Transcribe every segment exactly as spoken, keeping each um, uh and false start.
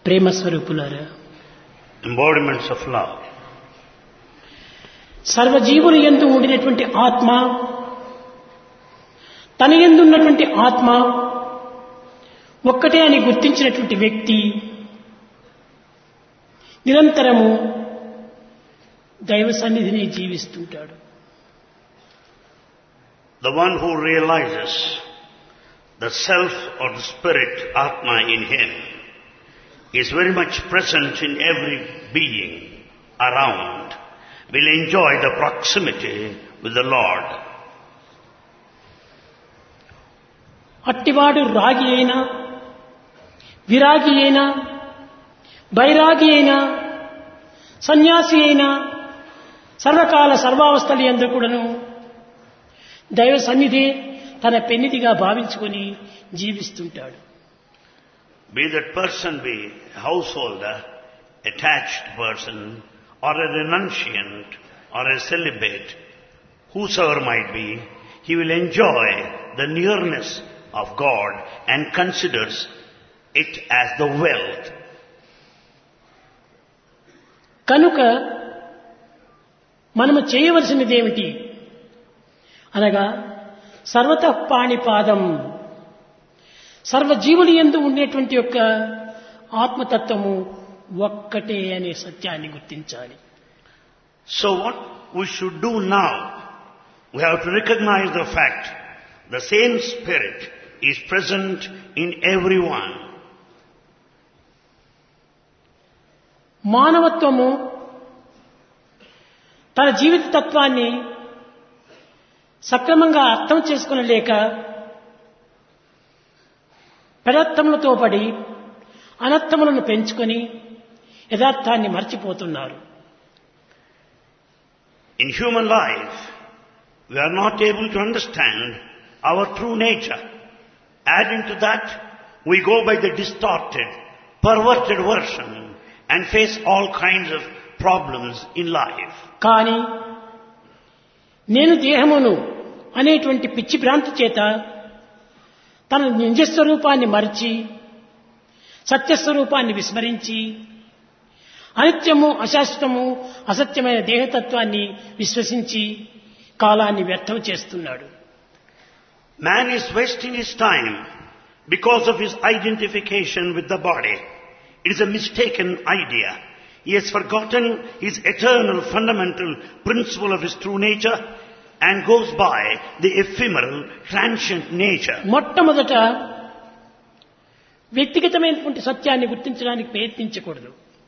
ప్రేమ స్వరూపులారా, embodiments of love. సర్వజీవుల యందు ఉండినటువంటి ఆత్మ, తన యందు ఉన్నటువంటి ఆత్మ ఒక్కటే అని గుర్తించినటువంటి వ్యక్తి నిరంతరము దైవ సన్నిధిని జీవిస్తుంటాడు. The one who realizes the self or the spirit, Atma, in him is very much present in every being around, will enjoy the proximity with the Lord. అట్టివాడు రాగి అయినా, విరాగి అయినా, బైరాగి అయినా, సన్యాసి అయినా, సర్వకాల సర్వావస్థల యందు కూడాను దైవ సన్నిధి తన పెన్నిధిగా భావించుకొని జీవిస్తుంటాడు. Be that person be a householder, attached person, or a renunciant, or a celibate, whosoever might be, he will enjoy the nearness of God and considers it as the wealth. కనుక మనము చేయవలసినది ఏమిటి అనగా, సర్వతః పాణిపాదం, సర్వజీవుల యందు ఉండేటువంటి యొక్క ఆత్మతత్వము ఒక్కటే అనే సత్యాన్ని గుర్తించాలి. So what we should do now, we have to recognize the fact the same spirit is present in everyone. మానవత్వము తన జీవిత తత్వాన్ని సక్రమంగా అర్థం చేసుకునలేక పెడర్థములతో పడి అనర్థములను పెంచుకొని యథార్థాన్ని మర్చిపోతున్నారు. In human life, we are not able to understand our true nature. Adding to that, we go by the distorted, perverted version and face all kinds of problems in life. కానీ నేను దేహమును అనేటువంటి పిచ్చి భ్రాంతి చేత తన నిజస్వరూపాన్ని మరిచి సత్యస్వరూపాన్ని విస్మరించి అనిత్యము, అశాశ్వతము, అసత్యమైన దేహతత్వాన్ని విశ్వసించి కాలాన్ని వ్యర్థం చేస్తున్నాడు. Man is wasting his time because of his identification with the body. It is a mistaken idea. He has forgotten his eternal fundamental principle of his true nature and goes by the ephemeral, transient nature. మొట్టమొదట వ్యక్తిగతమైనటువంటి సత్యాన్ని గుర్తించడానికి ప్రయత్నించకూడదు.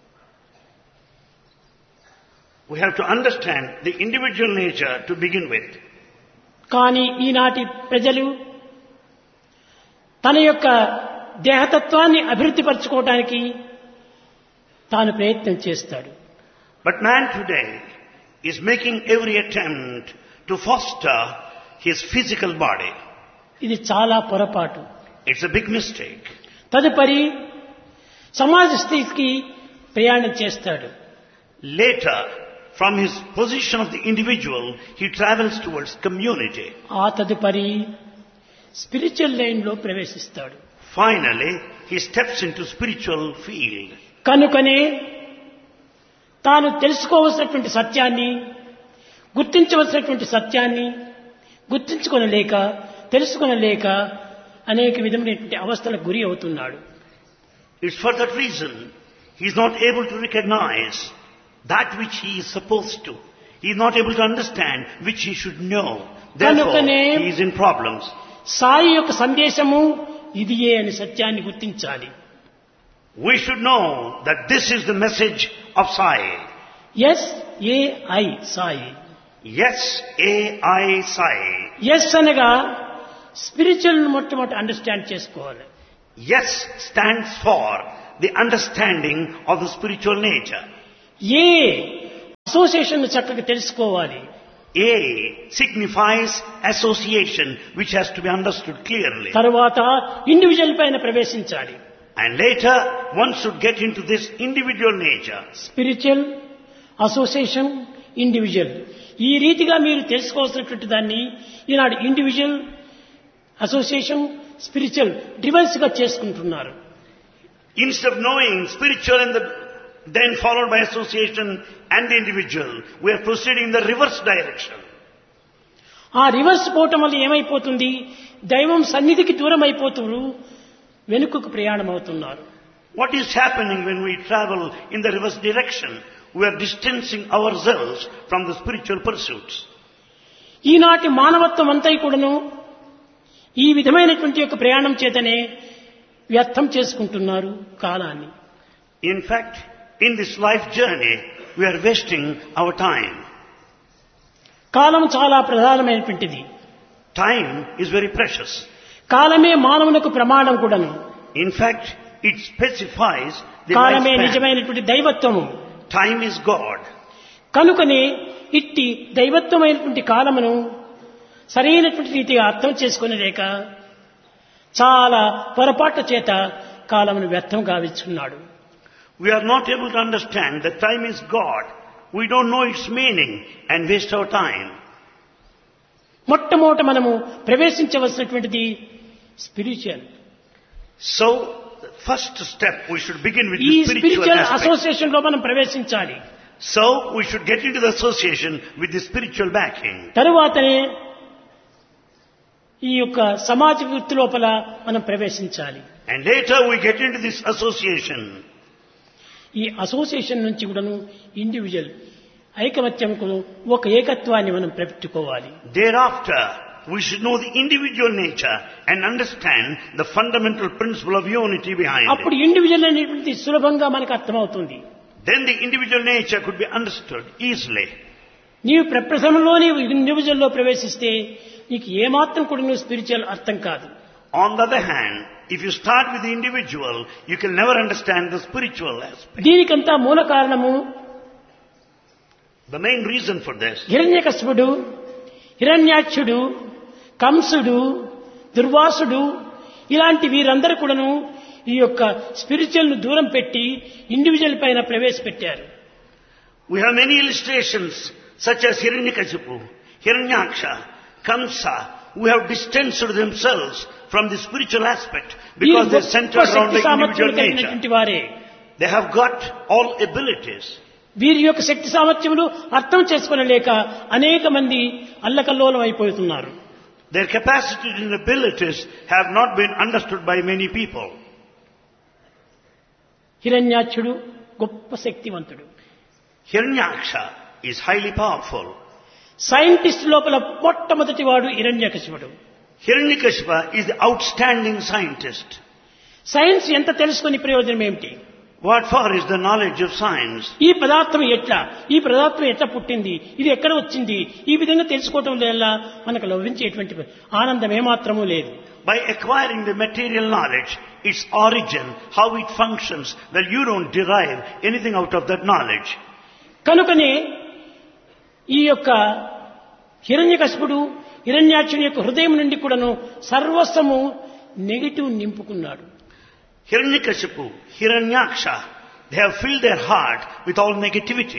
We have to understand the individual nature to begin with. కానీ ఈనాటి ప్రజలు తన యొక్క దేహతత్వాన్ని అభివృద్ధిపరచుకోవడానికి తాను ప్రయత్నం చేస్తాడు. But man today is making every attempt to foster his physical body. ఇది చాలా పొరపాటు. It's a big mistake. తదుపరి సమాజ స్థితికి ప్రయాణం చేస్తాడు. Later, from his position of the individual, he travels towards community. ఆ తదుపరి స్పిరిచువల్ లైన్ లో ప్రవేశిస్తాడు. Finally, he steps into spiritual field. కనుకనే తాను తెలుసుకోవలసినటువంటి సత్యాన్ని, గుర్తించవలసినటువంటి సత్యాన్ని గుర్తించుకొనలేక, తెలుసుకొనలేక అనేక విధమైనటువంటి అవస్థలకు గురి అవుతున్నాడు. It's for that reason he is not able to recognize that which he is supposed to. He is not able to understand which he should know. Therefore, he is in problems. Sai యొక్క సందేశము ఇదియే అని సత్యాన్ని గుర్తించాలి. We should know that this is the message of Sai. Yes, A I Sai. Yes, A I Sai. Yes అనగా spiritual మొట్టమొదటి understand చేసుకోవాలి. Yes stands for the understanding of the spiritual nature. A association చక్కగా తెలుసుకోవాలి. A signifies association, which has to be understood clearly. తర్వాత individual పైన ప్రవేశించాలి. And later, one should get into this individual nature. Spiritual, association, individual, ఈ రీతిగా మీరు తెలుసుకోవాల్సినటువంటి దాన్ని ఈనాడు ఇండివిజువల్, అసోసియేషన్, స్పిరిచువల్ డివైస్ గా చేసుకుంటున్నారు. Instead of knowing spiritual and the, then followed by association and the individual, we are proceeding in the reverse direction. ఆ reverse పోవటం వల్ల ఏమైపోతుంది, దైవం సన్నిధికి దూరం అయిపోతున్నారు, వెనుకకు ప్రయాణం అవుతున్నారు. What is happening when we travel in the reverse direction? We are distancing ourselves from the spiritual pursuits. ఈనాటి మానవత్వం అంతా కూడాను ఈ విధమైనటువంటి యొక్క ప్రయాణం చేతనే వ్యర్థం చేసుకుంటున్నారు కాలాన్ని. In fact, in this life journey, we are wasting our time. కాలం చాలా ప్రధానమైనటువంటిది. Time is very precious. కాలమే మానవునికి ప్రమాణం కూడాను. In fact, it specifies the కాలమే lifespan. నిజమైనటువంటి దైవత్వము. Time is God. కనుకనే ఇట్టి దైవత్వమైనటువంటి కాలమును సరైనటువంటి రీతిగా అర్థం చేసుకునేలేక చాలా పొరపాట్ల చేత కాలమును వ్యర్థం గావిస్తున్నాడు. We are not able to understand that time is God. We don't know its meaning and waste our time. మొట్టమొదట మనము ప్రవేశించవలసినటువంటిది spiritual. So, the first step we should begin with ఈ the spiritual spiritual aspect. Association లో మనం ప్రవేశించాలి. So, we should get into the association with the spiritual backing. తరువాతనే ఈ యొక్క సమాజ వృత్తి లోపల మనం ప్రవేశించాలి. And later we get into this association. ఈ అసోసియేషన్ నుంచి కూడాను ఇండివిజువల్ ఐకమత్యంకు ఒక ఏకత్వాన్ని మనం పెట్టుకోవాలి. Thereafter, we should know the individual nature and understand the fundamental principle of unity behind అప్పుడు it. ఇండివిజువల్ అనేటువంటి సులభంగా మనకు అర్థమవుతుంది. Then the individual nature could be understood easily. నీవు ప్రప్రథమంలోనే ఇండివిజువల్ లో ప్రవేశిస్తే నీకు ఏమాత్రం కూడా నువ్వు స్పిరిచువల్ అర్థం కాదు. On the other hand, if you start with the individual, you can never understand the spiritual aspect. దీనికంతా మూల కారణము The main reason for this, హిరణ్యకశిపుడు, హిరణ్యాక్షుడు, కంసుడు, దుర్వాసుడు ఇలాంటి వీరందరూ కూడాను ఈ యొక్క స్పిరిచువల్ ను దూరం పెట్టి ఇండివిజువల్ పైన ప్రవేశపెట్టారు. we have many illustrations such as Hiranyakashipu, Hiranyaksha, Kamsa, who have distanced themselves from the spiritual aspect because they are centered around the individual nature. వారే They have got all abilities. వీరి యొక్క శక్తి సామర్థ్యములు అర్థం చేసుకోలేక అనేక మంది అల్లకల్లోలం అయిపోతున్నారు. Their capacities and abilities have not been understood by many people. హిరణ్యాక్షుడు గొప్ప శక్తివంతుడు. Hiranyaksha is highly powerful. Scientist లోపల మొట్టమొదటి వాడు హిరణ్యకశిపుడు. Hiranyakashipu is the outstanding scientist. Science ఎంత తెలుసుకుని ప్రయోజనం ఏమిటి? What for is the knowledge of science? ఈ పదార్థం ఎట్లా, ఈ పదార్థం ఎట్లా పుట్టింది, ఇది ఎక్కడ వచ్చింది, ఈ విధంగా తెలుసుకోవటం వల్ల మనకు లభించేటువంటి ఆనందం ఏమాత్రమూ లేదు. By acquiring the material knowledge, its origin, how it functions, that you don't derive anything out of that knowledge. కనుకనే ఈ యొక్క హిరణ్యకశిపుడు హిరణ్యాక్షుని యొక్క హృదయం నుండి కూడాను సర్వస్వము negative నింపుకున్నాడు. Hiranyakashipu, Hiranyaksha, they have filled their heart with all negativity.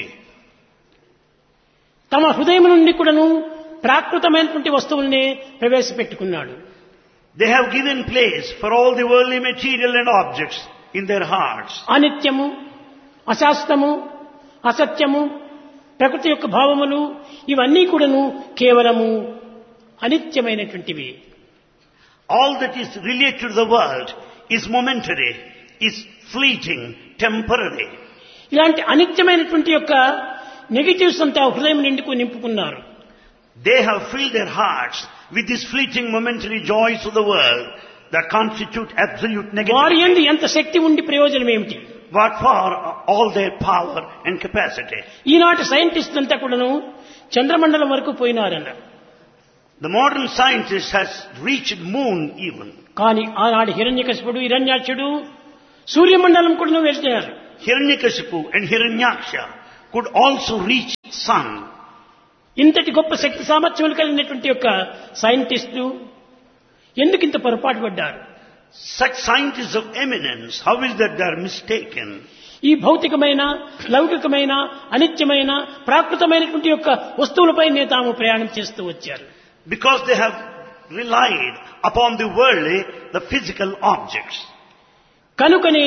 తమ హృదయం నుండి కూడాను ప్రాకృతమైనటువంటి వస్తువుల్ని ప్రవేశపెట్టుకున్నాడు. They have given place for all the worldly material and objects in their hearts. అనిత్యము, అశాస్త్రము, అసత్యము, ప్రకృతి యొక్క భావములు ఇవన్నీ కూడాను కేవలము అనిత్యమైనటువంటివి. All that is related to the world is momentary, is fleeting, temporary. ఇలాంటి అనిత్యమైనటువంటి యొక్క నెగటివ్స్ అంతా హృదయం నిండుకు నింపుకున్నారు. They have filled their hearts with these fleeting momentary joys of the world that constitute absolute వారి negativity. యందు ఎంత శక్తి ఉండి ప్రయోజనం ఏమిటి? What for all their power and capacity? ఈనాటి సైంటిస్ట్ అంతా కూడాను చంద్రమండలం వరకు పోయినారన్న. The modern scientist has reached moon even. కానీ ఆనాడు హిరణ్యకశిపుడు హిరణ్యాక్షుడు సూర్యమండలం కూడా వెళ్తున్నారు. Hiranyakashipu and Hiranyaksha could also reach sun. ఇంతటి గొప్ప శక్తి సామర్థ్యములు కలిగినటువంటి యొక్క సైంటిస్టులు ఎందుకు ఇంత పొరపాటు పడ్డారు? Such scientists of eminence, how is that they are mistaken? ఈ భౌతికమైన లౌకికమైన అనిత్యమైన ప్రాకృతమైనటువంటి యొక్క వస్తువులపైనే తాము ప్రయాణం చేస్తూ వచ్చారు. Because they have relied upon the worldly, the physical objects. కనుకనే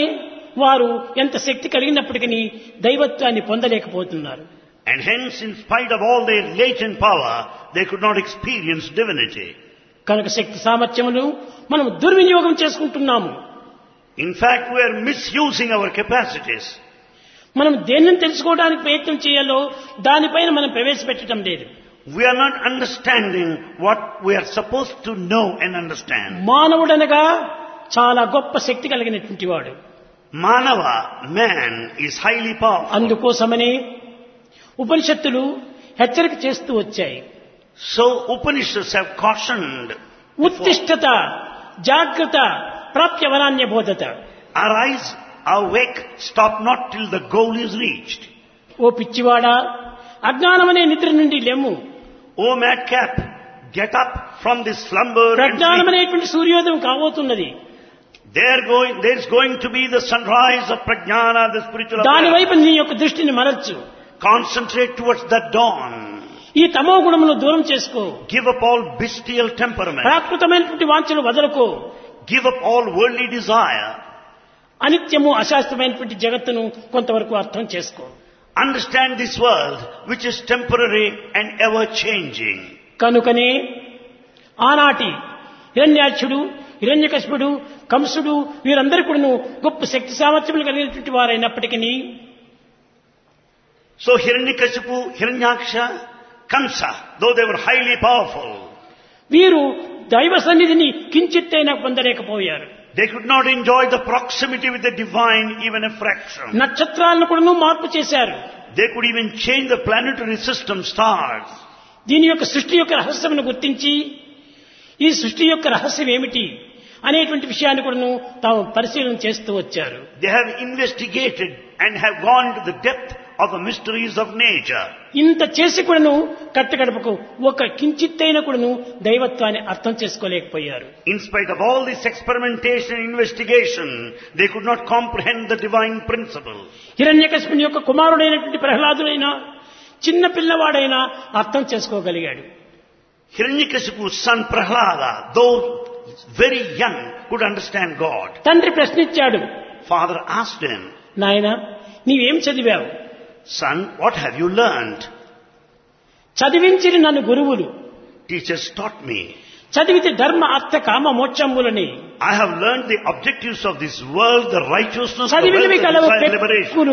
వారు ఎంత శక్తి కలిగినప్పటికీ దైవత్వాన్ని పొందలేకపోతున్నారు. And hence, in spite of all their latent power, they could not experience divinity. కనుక శక్తి సామర్థ్యములు మనం దుర్వినియోగం చేసుకుంటున్నాము. In fact, we are misusing our capacities. మనం దేనిని తెలుసుకోవడానికి ప్రయత్నం చేయాలో దానిపైన మనం ప్రవేశపెట్టడం లేదు. We are not understanding what we are supposed to know and understand. మానవుడనగా చాలా గొప్ప శక్తి కలిగినటువంటి వాడు. Manava, man, is highly powerful. అందుకోసమనే ఉపనిషత్తులు హెచ్చరిక చేస్తూ వచ్చాయి. So Upanishads have cautioned. ఉత్తిష్ఠత జాగ్రత్త ప్రాప్య వనాన్య బోధత. Arise, awake, stop not till the goal is reached. ఓ పిచ్చివాడా, అజ్ఞానమనే నిద్ర నుండి లెమ్ము. O madcap, get up from this slumber and sleep. ప్రజ్ఞానమనేటువంటి సూర్యోదయం కాబోతున్నది. There going, there's going to be the sunrise of prajnana, the spiritual దాని awareness. వైపు నీ యొక్క దృష్టిని మరల్చు. Concentrate towards that dawn. ఈ తమో గుణమును దూరం చేసుకో. Give up all bestial temperament. ప్రాకృతమైనటువంటి వాంఛలు వదలకు. Give up all worldly desire. అనిత్యము అశాస్త్రమైనటువంటి జగత్తును కొంతవరకు అర్థం చేసుకో. Understand this world, which is temporary and ever changing. కనుకనే ఆనాటి హిరణ్యాక్షుడు, హిరణ్యకశిపుడు, కంసుడు వీరందరూ కూడాను గొప్ప శక్తి సామర్థ్యములు కలిగినటువంటి వారైనప్పటికీ So Hiranyakashipu, Hiranyaksha, Kamsa, though they were highly powerful, వీరు దైవ సన్నిధిని కించిత్తైనా పొందలేకపోయారు. they could not enjoy the proximity with the divine even a fraction. నక్షత్రాలను కూడాను మార్పు చేశారు. They could even change the planetary system, stars. దీని యొక్క సృష్టి యొక్క రహస్యమును గుర్తించి ఈ సృష్టి యొక్క రహస్యం ఏమిటి అనేటువంటి విషయాన్ని కూడాను తాము పరిశీలన చేస్తూ వచ్చారు. They have investigated and have gone to the depth of the mysteries of nature. ఇంత చేసి కూడాను కట్టగడపకు ఒక కించిత్తైన కూడాను దైవత్వాన్ని అర్థం చేసుకోలేకపోయారు. In spite of all this experimentation and investigation, they could not comprehend the divine principle. హిరణ్యకశిపుని యొక్క కుమారుడైనటువంటి ప్రహ్లాదుడైనా చిన్న పిల్లవాడైనా అర్థం చేసుకోగలిగాడు. Hiranyakashipu's son Prahlada, though very young, could understand God. తండ్రి ప్రశ్నించాడు, Father asked him, నాయనా నీవేం చదివావు? Son, what have you learned? చదివించిరి నన్ను గురువులు, Teachers taught me. చదివితే ధర్మ అర్థ కామ మోక్షములని. I have learned the objectives of this world, the righteousness, the చదివినవి wealth, కలవు the desire, liberation. పెక్కులు,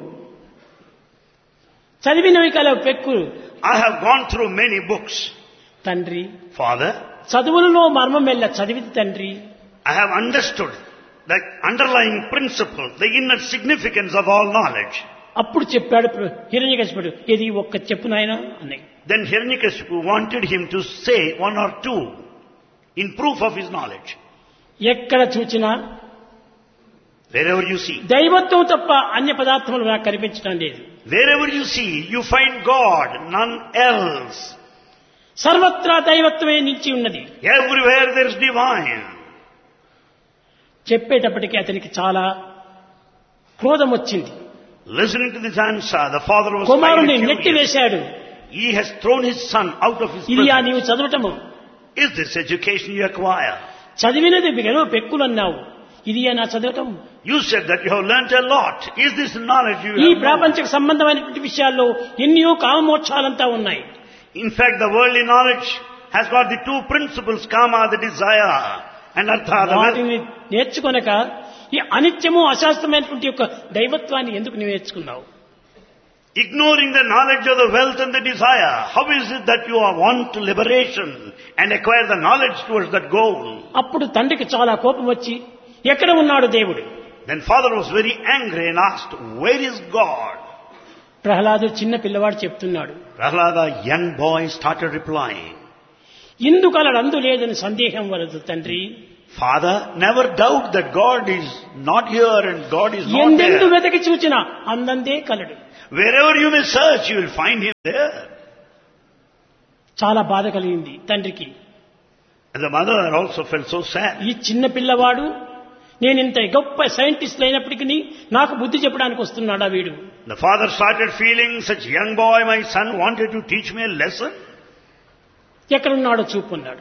చదివినవి కలవు పెక్కులు. I have gone through many books. తండ్రి, Father, చదువులలో మర్మం ఎల్ల చదివితి తండ్రి. I have understood the underlying principle, the inner significance of all knowledge. అప్పుడు చెప్పాడు హిరణ్యకశిపుడు, ఇది ఒక్క చెప్పు నాయనా అని. Then Hiranyakashipu wanted him to say one or two in proof of his knowledge. ఎక్కడ చూచినా Wherever you see, దైవత్వం తప్ప అన్య పదార్థములు నాకు కనిపించడం లేదు. wherever you see, you find God, none else. సర్వత్రా దైవత్వమే నిలిచి ఉన్నది. Everywhere there is divine. చెప్పేటప్పటికి అతనికి చాలా క్రోధం వచ్చింది. Listening to this answer, the father was కుమారుని highly నెట్టి furious. వేశాడు. He has thrown his son out of his ఇది ఆ prison. నీవు చదవటము, Is this education you acquire? చదివినది గెలవ పెక్కులు అన్నావు, ఇది నా చదవటం. You said that you have learnt a lot. Is this knowledge you ఈ have known? ప్రాపంచక సంబంధమైనటువంటి విషయాల్లో ఎన్నో కామమోక్షాలంతా ఉన్నాయి. In fact, the worldly knowledge has got the two principles, kama, the desire, and artha, the wealth. వాటిని నేర్చుకొనక ఈ అనిత్యము అశాస్త్రమైనటువంటి యొక్క దైవత్వాన్ని ఎందుకు నువ్వు నేర్చుకున్నావు? Ignoring the knowledge of the wealth and the desire, how is it that you are want to liberation and acquire the knowledge towards that goal? అప్పుడు తండ్రికి చాలా కోపం వచ్చి, ఎక్కడ ఉన్నాడు దేవుడు? Then father was very angry and asked, where is God? Prahlad చిన్న పిల్లవాడు చెప్తున్నాడు, Prahlada, young boy, started replying, ఇందుకు అలా అందు లేదని సందేహం వలదు తండ్రి. Father, never doubt that God is not here and God is not ఎందెందు there. వెతకి చూచినా అందందే కలడు. Wherever you may search, you will find him there. చాలా బాధ కలిగింది తండ్రికి. And the mother also felt so sad. ఈ చిన్న పిల్లవాడు నేను ఇంత గొప్ప సైంటిస్ట్ అయినప్పటికీ నాకు బుద్ధి చెప్పడానికి వస్తున్నాడా వీడు? The father started feeling, such young boy, my son wanted to teach me a lesson. ఎక్కడున్నాడో చూపున్నాడు.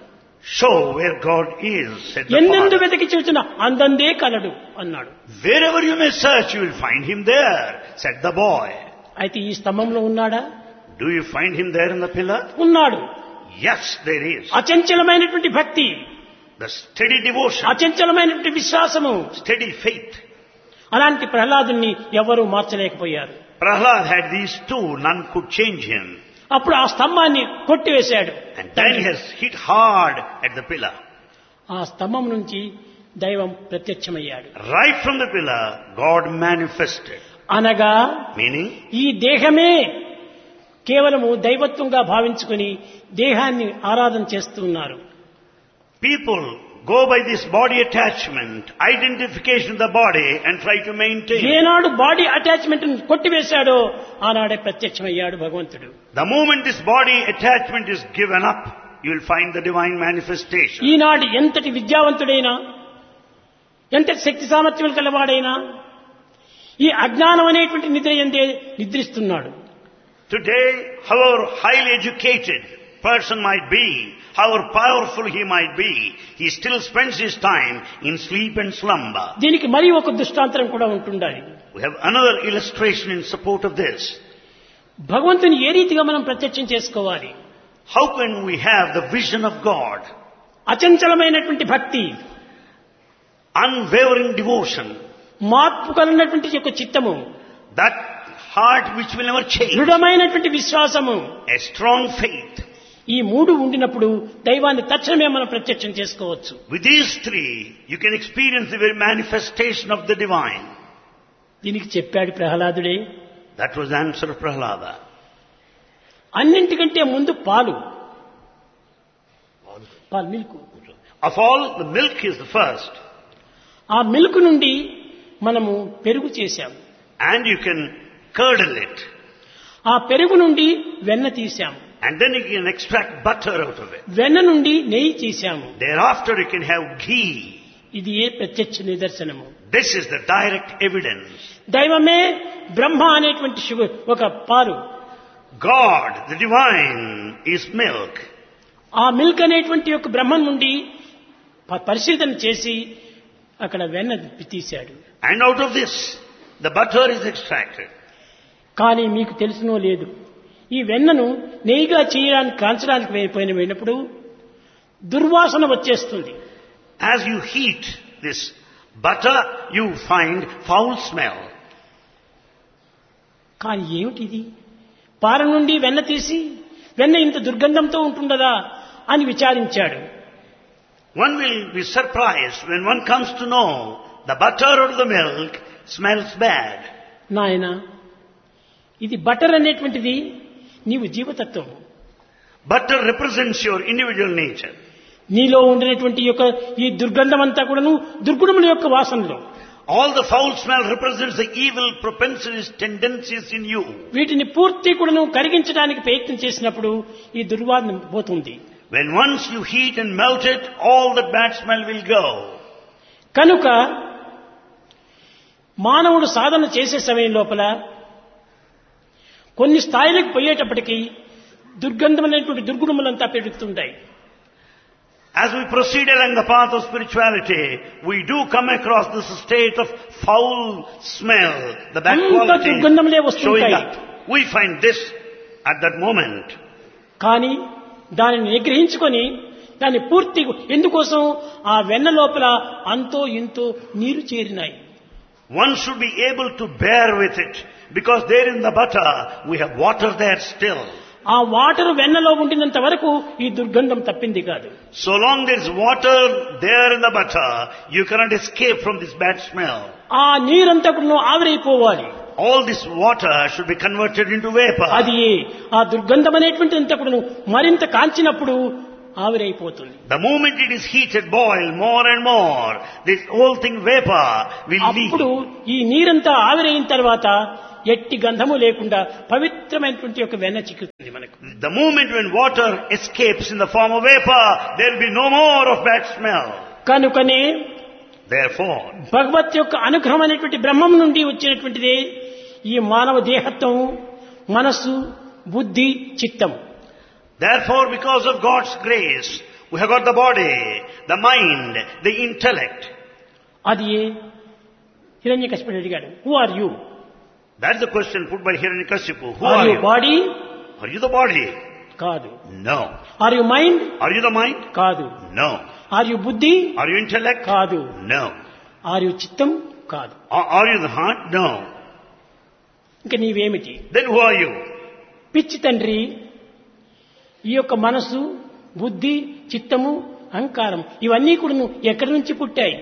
show where God is, said the ఎన్నెందు father. వెతికి చూచిన అందందే కలడు అన్నాడు. Wherever you may search, you will find him there, said the boy. అయితే ఈ స్తంభంలో ఉన్నాడా? Do you find him there in the pillar? ఉన్నాడు. Yes, there is. అచంచలమైనటువంటి భక్తి, The steady devotion, అచంచలమైనటువంటి విశ్వాసము, steady faith. అలాంటి ప్రహ్లాదుని ఎవరూ మార్చలేకపోయారు. Prahlad had these two, none could change him. అప్పుడు ఆ స్తంభాన్ని కొట్టివేశాడు. And then he has hit hard at the pillar. ఆ స్తంభం నుంచి దైవం ప్రత్యక్షమయ్యాడు. Right from the pillar, God manifested. అనగా Meaning, ఈ దేహమే కేవలము దైవత్వంగా భావించుకుని దేహాన్ని ఆరాధన చేస్తూ ఉన్నారు. people go by this body attachment, identification of the body, and try to maintain. ఏనాడు బాడీ అటాచ్మెంట్ కొట్టివేశాడో ఆనాడే ప్రత్యక్షమయ్యాడు భగవంతుడు. The moment this body attachment is given up, you will find the divine manifestation. ఈనాడు ఎంతటి విద్యావంతుడైనా, ఎంతటి శక్తి సామర్థ్యాలు కలవాడైనా ఈ అజ్ఞానం అనేటువంటి నిద్ర ఎందే నిద్రిస్తున్నాడు. Today, however highly educated person might be, however powerful he might be, he still spends his time in sleep and slumber. దీనికి మరి ఒక దృష్టాంతరం కూడా ఉంటుండాలి. We have another illustration in support of this. భగవంతుని ఏ రీతిగా మనం ప్రత్యక్షం చేసుకోవాలి? How can we have the vision of God? అచంచలమైనటువంటి భక్తి, Unwavering devotion, మార్పు కలిగినటువంటి యొక్క చిత్తము, that heart which will never change, దృఢమైనటువంటి విశ్వాసము, a strong faith. ఈ మూడు ఉండినప్పుడు దైవాన్ని తక్షణమే మనం ప్రత్యక్షం చేసుకోవచ్చు. With these three, you can experience the very manifestation of the divine. దీనికి చెప్పాడు ప్రహ్లాదుడే. That was the answer of Prahlada. అన్నింటికంటే ముందు పాలు, పాలు milk. Of all, the milk is the first. ఆ మిల్క్ నుండి మనము పెరుగు చేశాము. And you can curdle it. ఆ పెరుగు నుండి వెన్న తీశాము. And then you can extract butter out of it. వెన్న నుండి నెయ్యి తీశాము. Thereafter you can have ghee. ఇది ఏ ప్రత్యక్ష నిదర్శనము. This is the direct evidence. దైవమే బ్రహ్మ అనేటువంటి షుగర్ ఒక పాలు. God, the divine, is milk. ఆ మిల్క్ అనేటువంటి యొక్క బ్రహ్మం నుండి ప- పరిశీలన చేసి అక్కడ వెన్న తీశాడు. And out of this, the butter is extracted. కానీ మీకు తెలుసునో లేదు, ఈ వెన్నను నెయ్యిగా చేయడానికి కాల్చడానికి పోయిన పోయినప్పుడు దుర్వాసన వచ్చేస్తుంది. As you heat this butter, you find foul smell. కానీ ఏమిటిది? పాల నుండి వెన్న తీసి వెన్న ఇంత దుర్గంధంతో ఉంటుండదా అని విచారించాడు. One will be surprised when one comes to know the butter or the milk smells bad. నాయన, ఇది బటర్ అనేటువంటిది నీవు జీవతత్వం. Butter represents your individual nature. నీలో ఉండినటువంటి యొక్క ఈ దుర్గంధం అంతా కూడాను దుర్గుణముల యొక్క వాసనలో. All the foul smell represents the evil propensities, tendencies in you. వీటిని పూర్తి కూడాను కరిగించడానికి ప్రయత్నం చేసినప్పుడు ఈ దుర్వాసన పోతుంది. When once you heat and melt it, all the bad smell will go. కనుక మానవుడు సాధన చేసే సమయం లోపల కొన్ని స్థాయిలకు పోయేటప్పటికీ దుర్గంధమైనటువంటి దుర్గుణములంతా పెరుగుతుంటాయి. As we proceed along the path of spirituality, we do come across this state of foul smell, the bad అంతా qualities దుర్గంధములే showing వస్తుంటాయి. up. We find this at that moment. కానీ దానిని నిగ్రహించుకొని దాన్ని పూర్తి ఎందుకోసం ఆ వెన్న లోపల అంతో ఇంతో నీరు చేరినాయి. One should be able to bear with it, because there in the butter, we have water there still. ఆ వాటర్ వెన్నలో ఉండినంత వరకు ఈ దుర్గంధం తప్పింది కాదు. So long there is water there in the butter, you cannot escape from this bad smell. ఆ నీరంతా కూడా ఆవిరైపోవాలి. All this water should be converted into vapor. అది ఆ దుర్గంధం అనేటువంటి అంతా కూడా మరింత కాంచినప్పుడు ఆవిరైపోతుంది. The moment it is heated, boil more and more, this whole thing vapor will అప్పుడు leave. ఈ నీరంతా ఆవిరైన తర్వాత ఎట్టి గంధము లేకుండా పవిత్రమైనటువంటి ఒక వెన్న చిక్కుతుంది మనకు. The moment when water escapes in the form of vapor, there will be no more of bad smell. కనుకనే Therefore, భగవత్ యొక్క అనుగ్రహం అనేటువంటి బ్రహ్మం నుండి వచ్చినటువంటిదే ఈ మానవ దేహత్వం, మనస్సు, బుద్ధి, చిత్తం. therefore, because of God's grace, We have got the body, the mind, the intellect. అది హిరణ్యకశిపుడు అడిగాడు, who are you? That's the question put by Hiranyakashipu. Who are are you you? Body? Are you the body? కాదు. No. Are you mind? Are you the mind? కాదు. No. Are you బుద్ధి? Are you intellect? కాదు. No. Are you చిత్తం? కాదు. Are are you the heart? No. ఇంక నీవేమిటి? Then who are you? పిచ్చి తండ్రి, ఈ యొక్క మనసు, బుద్ధి, చిత్తము, అహంకారం ఇవన్నీ కూడా నువ్వు ఎక్కడి నుంచి పుట్టాయి?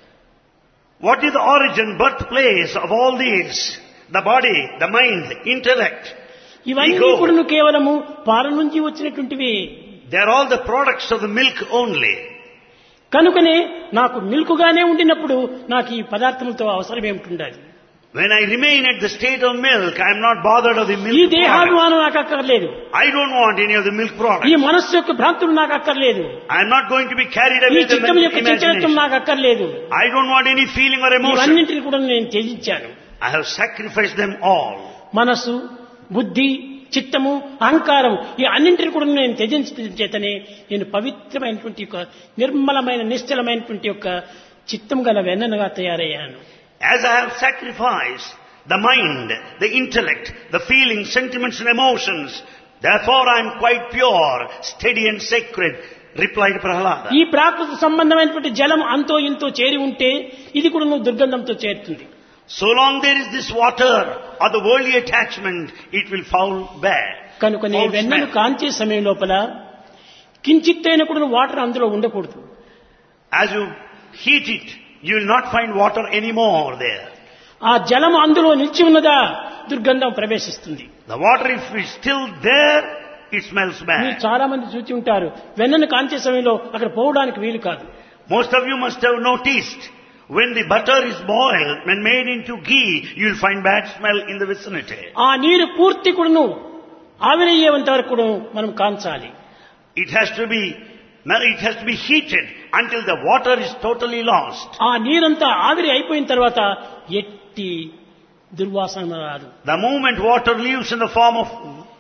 What is the origin, birthplace of all these? The body, the mind, the intellect. ఇవన్నీ ego. కూడా నువ్వు కేవలము పాల నుంచి వచ్చినటువంటివి. They are all the products of the milk only. కనుకనే నాకు మిల్కుగానే ఉండినప్పుడు నాకు ఈ పదార్థములతో అవసరం ఏమిటి? When I remain at the state of milk, I am not bothered of the ఈ milk product. దేహాభిమానం నాకు అక్కర్లేదు. I don't want any of the milk ఈ products. మనస్సు యొక్క భ్రాంతులు నాకు అక్కర్లేదు. I am not going to be carried ఈ away with the చిత్తం యొక్క చంచలత్వం imagination. నాకు అక్కర్లేదు. I don't want any feeling or emotion. ఇవన్నింటిని కూడా నేను త్యజించాను. I have sacrificed them all. మనసు, బుద్ధి, చిత్తము, అహంకారం ఈ అన్నింటిని కూడా నేను త్యజించడం చేతనే నేను పవిత్రమైనటువంటి ఒక నిర్మలమైన నిశ్చలమైనటువంటి యొక్క చిత్తం గల వెన్నగా తయారయ్యాను. As I have sacrificed the mind, the intellect, the feelings, sentiments and emotions, therefore I am quite pure, steady and sacred, replied Prahlada. ఈ ప్రాకృత సంబంధమైనటువంటి జలం అంతో ఇంతో చేరి ఉంటే ఇది కూడా నువ్వు దుర్గంధంతో చేరుతుంది. So long there is this water or the worldly attachment, it will foul bad. కనుక నీ Foul వెన్నను smell. కాంచే సమయం లోపల కించిత్తైన కూడా వాటర్ అందులో ఉండకూడదు. As you heat it, you will not find water anymore there. ఆ జలం అందులో నిలిచి ఉన్నదా దుర్గంధం ప్రవేశిస్తుంది. The water, if it's still there, it smells మీరు bad. చాలా మంది చూచి ఉంటారు, వెన్నను కాంచే సమయంలో అక్కడ పోవడానికి వీలు కాదు. Most of you must have noticed, when the butter is boiled, when made into ghee, you will find bad smell in the vicinity. ఆ నీరు పూర్తి కూడాను ఆవిరయ్యేంత వరకు కూడా మనం కాంచాలి. It has to be, it has to be heated until the water is totally lost. ఆ నీరంతా ఆవిరి అయిపోయిన తర్వాత ఎట్టి దుర్వాసన రాదు. The moment water leaves in the form of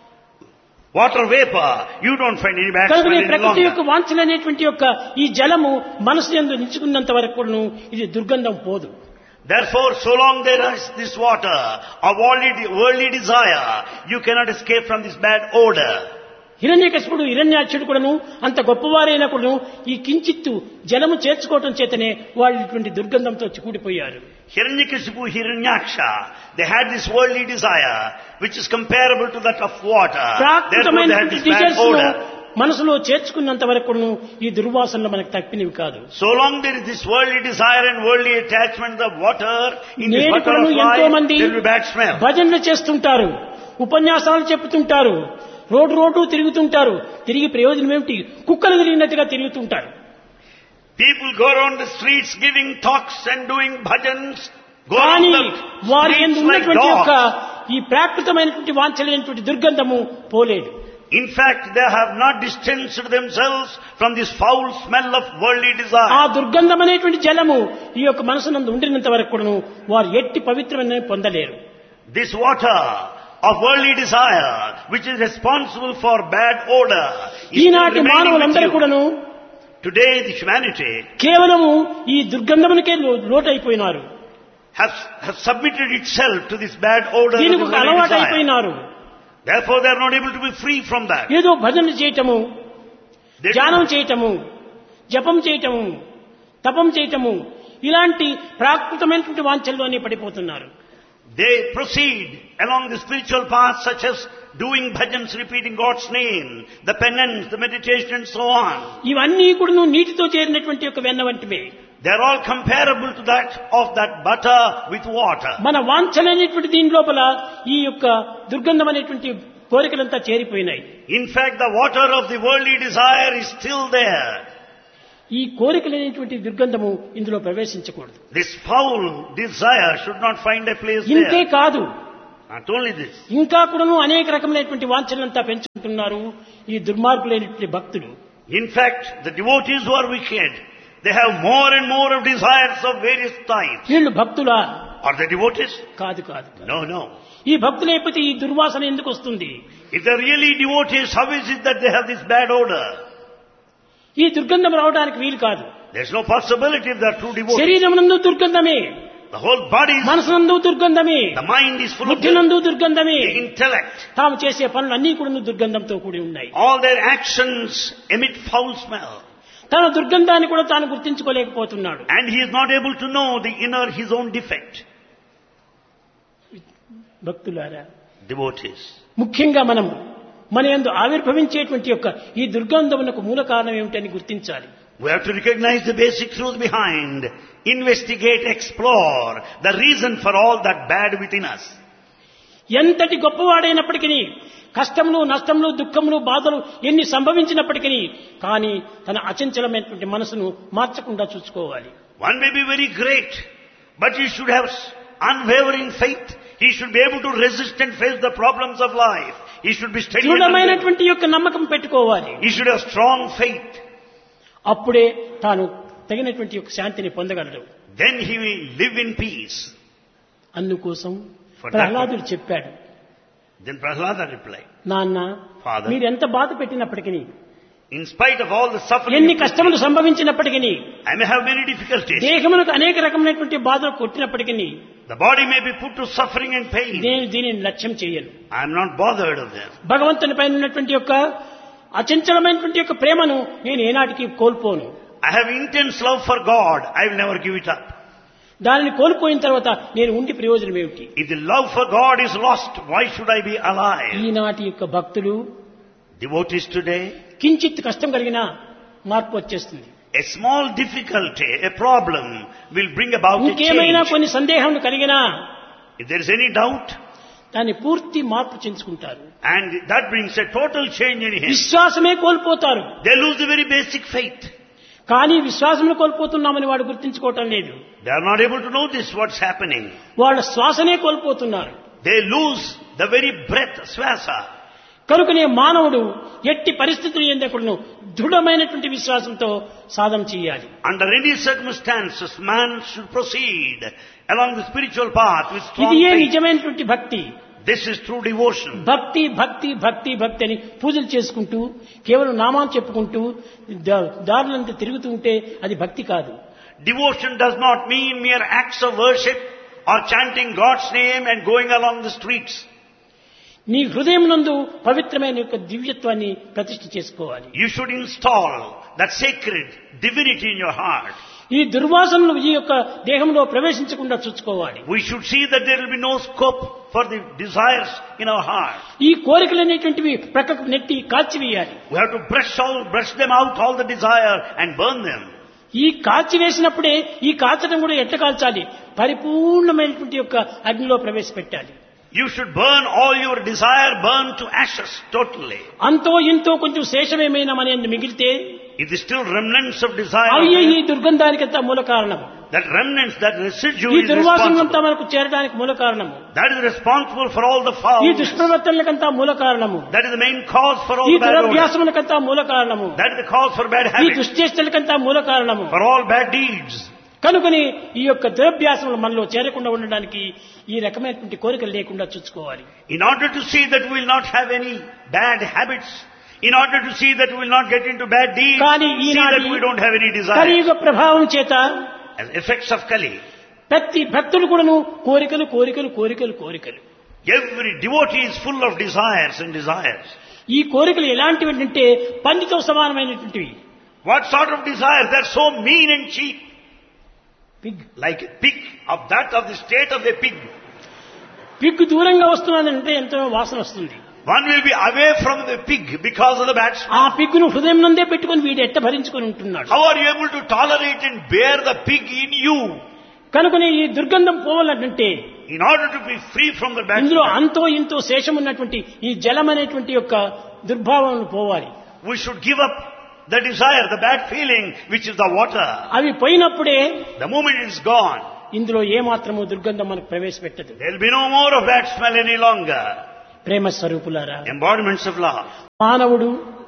water vapor, you don't find any bad కనుక smell నీ any ప్రకృతి యొక్క longer. వాంఛననేటువంటి యొక్క ఈ జలము మనసు యందు నిలుచుకున్నంత వరకు కూడాను ఇది దుర్గంధం పోదు. Therefore, so long there is this water of worldly, worldly desire, you cannot escape from this bad odor. హిరణ్యకశిపుడు హిరణ్యాక్షుడు కూడాను అంత గొప్పవారైనా కూడాను ఈ కించిత్తు జలము చేర్చుకోవటం చేతనే వాళ్ళు ఇటువంటి దుర్గంధంతో కూడిపోయారు. Hiranyakasipu, Hiranyaksha, they had this worldly desire, which is comparable to that of water. Therefore they had this bad odor. మనసులో చేర్చుకున్నంత వరకు కూడాను ఈ దుర్వాసనలు మనకు తప్పినవి కాదు. So long there is this worldly desire and worldly attachment, the water, in this నేడు butter కూడాను of ఎంతో life, మంది there will be bad smell. భజనలు చేస్తుంటారు, ఉపన్యాసాలు చెప్తుంటారు, రోడ్డు రోడ్డు తిరుగుతుంటారు. తిరిగి ప్రయోజనం ఏమిటి? కుక్కలు తిరిగినట్టుగా తిరుగుతుంటారు. People go around the streets giving talks and doing bhajans, go కానీ around the వారి యందు streets like ఉన్నటువంటి యొక్క dogs. ఈ ప్రాకృతమైనటువంటి వాంఛనైనటువంటి దుర్గంధము పోలేదు. In fact, they have not distanced themselves from this foul smell of worldly ఆ desire. దుర్గంధం అనేటువంటి జలము ఈ యొక్క మనసునందు ఉండినంత వరకు కూడాను వారు ఎట్టి పవిత్రమైన పొందలేరు. This water of worldly desire, which is responsible for bad odor, is still ఈనాటి remaining మానవులందరూ with you. కూడాను Today, the humanity కేవలము ఈ దుర్గంధమునికే లో- లోటైపోయినారు. have, have submitted itself to this bad odor of దీనికి the ఒక worldly అలవాటు desire. అయిపోయినారు. Therefore, they are not able to be free from that. ఏదో భజనలు చేయటము, They ధ్యానం do, చేయటము, జపం చేయటము, తపం చేయటము ఇలాంటి ప్రాకృతమైనటువంటి వాంఛల్లోనే పడిపోతున్నారు. they proceed along the spiritual path such as doing bhajans, repeating God's name, the penance, the meditation and so on. ఇవన్నీ కూడా నీటితో చేరినటువంటి ఒక వెన్న వంటివే. They are all comparable to that of that butter with water. మన వాంఛలైనటువంటి దీని లోపల ఈ యొక్క దుర్గంధం అనేటువంటి కోరికలంతా చేరిపోయినాయి. In fact, the water of the worldly desire is still there. ఈ కోరికలైనటువంటి దుర్గంధము ఇందులో ప్రవేశించకూడదు. This foul desire should not find a place ఇంతే there. కాదు, Not only this, ఇంకా కూడాను అనేక రకమైనటువంటి వాంఛలంతా పెంచుకుంటున్నారు ఈ దుర్మార్గులైనటువంటి భక్తులు. in fact, the devotees who are wicked, they have more and more of desires of various types. వీళ్ళు భక్తులా? Are they devotees? కాదు కాదు. No, no. ఈ భక్తులు అయిపోతే ఈ దుర్వాసన ఎందుకు వస్తుంది? If they're really devotees, how is it that they have this bad odor? ఈ దుర్గంధం రావడానికి వీలు కాదు. There's no possibility if they are true devotees. శరీరమునందు దుర్గంధమే, The whole body is, మనసునందు దుర్గంధమే, the mind is full of బుద్ధినందు దుర్గంధమే, the intellect. తాము చేసే పనులు అన్నీ కూడా దుర్గంధంతో కూడి ఉన్నాయి. All their actions emit foul smell. తన దుర్గంధాన్ని కూడా తాను గుర్తించుకోలేకపోతున్నాడు. And he is not able to know the inner, his own defect. భక్తులారా, Devotees. ముఖ్యంగా మనం మన యందు ఆవిర్భవించేటువంటి యొక్క ఈ దుర్గంధమునకు మూల కారణం ఏమిటని గుర్తించాలి. We have to recognize the basic truth behind, investigate, explore the reason for all that bad within us. ఎంతటి గొప్పవాడైనప్పటికీ, కష్టములు, నష్టములు, దుఃఖములు, బాధలు ఎన్ని సంభవించినప్పటికీ కానీ తన అచంచలమైనటువంటి మనసును మార్చకుండా చూసుకోవాలి. One may be very great, but he should have unwavering faith. He should be able to resist and face the problems of life. He should be steady. దృఢమైనటువంటి యొక్క నమ్మకం పెట్టుకోవాలి. He should have strong faith. అప్పుడే తాను తగినటువంటి యొక్క శాంతిని పొందగలడు. Then he will live in peace. అందుకోసం For ప్రహ్లాదుడు చెప్పాడు, Then Prahlada replied, నాన్న, Father, మీరు ఎంత బాధ పెట్టినప్పటికీ, in spite of all the suffering, ఎన్ని కష్టములు సంభవించినప్పటికీ, I may have many difficulties. దేహమునకు అనేక రకమైనటువంటి బాధలు కొట్టినప్పటికీ The body may be put to suffering and pain. నేను దీనిని లక్ష్యం చేయను. I am not bothered of them. భగవంతుని పైన ఉన్నటువంటి యొక్క అచంచలమైనటువంటి యొక్క ప్రేమను నేను ఏనాటికి కోల్పోను. I have intense love for God. I will never give it up. దానిని కోల్పోయిన తర్వాత నేను ఉండి ప్రయోజనం ఏమిటి? If the love for God is lost, why should I be alive? ఈనాటి యొక్క భక్తులు Devotees today, కించిత్ కష్టం కలిగినా మార్పు వచ్చేస్తుంది. a small difficulty, a problem will bring about a ఇంకేమైనా change. కొన్ని సందేహం కలిగినా If there is any doubt, దాన్ని పూర్తి మార్పు చెందుకుంటారు. and that brings a total change in him, విశ్వాసమే కోల్పోతారు. they lose the very basic faith. కానీ విశ్వాసమును కోల్పోతున్నామని వాడు గుర్తించుకోవటం లేదు. They are not able to know this, what's happening. వాళ్ళ శ్వాసనే కోల్పోతున్నారు. They lose the very breath, swasa. కనుకనే మానవుడు ఎట్టి పరిస్థితులు ఎందకుడును దృఢమైనటువంటి విశ్వాసంతో సాధన చేయాలి. Under any circumstances, man should proceed along the spiritual path with strong ఇది ఏ faith. నిజమైనటువంటి భక్తి. This is true devotion. భక్తి భక్తి భక్తి భక్తి అని పూజలు చేసుకుంటూ కేవలం నామాన్ని చెప్పుకుంటూ దా- దారులంతా తిరుగుతూ ఉంటే అది భక్తి కాదు. Devotion does not mean mere acts of worship or chanting God's name and going along the streets. నీ హృదయం నందు పవిత్రమైన యొక్క దివ్యత్వాన్ని ప్రతిష్ఠ చేసుకోవాలి. You should install that sacred divinity in your heart. ఈ దుర్వాసనలు ఈ యొక్క దేహంలో ప్రవేశించకుండా చూసుకోవాలి. We should see that there will be no scope for the desires in our heart. ఈ కోరికలు అనేటువంటివి ప్రక్కకు నెట్టి కాల్చివేయాలి. We have to brush all, brush them out, all the desire, and burn them. ఈ కాల్చి వేసినప్పుడే ఈ కాల్చడం కూడా ఎట్ట కాల్చాలి, పరిపూర్ణమైనటువంటి యొక్క అగ్నిలో ప్రవేశపెట్టాలి. You should burn all your desire, burn to ashes totally. అంతో ఇంతో కొంచెం శేషమేమైనా మన యందు మిగిలితే If there is still remnants of desire, అవి ఈ there, దుర్గంధానికంతా మూల కారణం. that remnants, that residue ఈ is దుర్వాసనంతా responsible. మనకు చేరడానికి మూల కారణము. That is responsible for all the ఈ foul. దుష్ప్రవర్తనలకంతా మూల కారణము. That is the main cause for all ఈ the bad odors. దురభ్యాసములకంతా మూల కారణము. That is the cause for bad ఈ habits, దుశ్చేష్టలకంతా మూల కారణము. for all bad deeds. కనుకని ఈ యొక్క దురభ్యాసములు మనలో చేరకుండా ఉండడానికి ఈ రకమైనటువంటి కోరికలు లేకుండా చూసుకోవాలి. In order to see that we will not have any bad habits, in order to see that we will not get into bad deeds, కానీ see that we don't have any ఈనాటి desire. కలియుగ ప్రభావం చేత As effects of Kali, ప్రతి భక్తులు కూడాను కోరికలు కోరికలు కోరికలు కోరికలు. every devotee is full of desires and desires. ఈ కోరికలు ఎలాంటివి అంటే పందితో సమానమైనటువంటివి. What sort of desires? They are so mean and cheap. Pig Like a pig, of that of the state of a pig. Pig దూరంగా వస్తున్నదంటే ఎంతో వాసన వస్తుంది. One will be away from the pig because of the bad smell. ఆ పిగ్గును హృదయం నందే పెట్టుకుని వీడు ఎట్ట భరించుకొని ఉంటున్నాడు. How are you able to tolerate and bear the pig in you? కనుకనే ఈ దుర్గంధం పోవాలంటే In order to be free from the bad ఇందులో smell, అంతో ఇంతో శేషం ఉన్నటువంటి ఈ జలం అనేటువంటి యొక్క దుర్భావం పోవాలి. we should give up the desire, the bad feeling, which is the water. అవి పోయినప్పుడే The moment it is gone, ఇందులో ఏ మాత్రము దుర్గంధం మనకు ప్రవేశపెట్టదు. there will be no more of bad smell any longer. ప్రేమ స్వరూపులారా, Embodiments of love. మానవుడు